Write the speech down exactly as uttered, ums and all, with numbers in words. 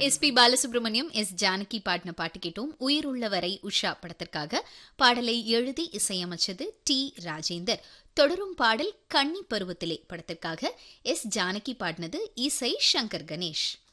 S B Balasubramaniam, S Janaki பாடின பாட்டு கேட்டோம். உயிருள்ளவரை உஷா படத்திற்காக பாடலை எழுதி இசையமைச்சது டி ராஜேந்தர். தொடரும் பாடல் கன்னி பருவத்திலே படத்திற்காக எஸ் ஜானகி பாடினது, இசை சங்கர் கணேஷ்.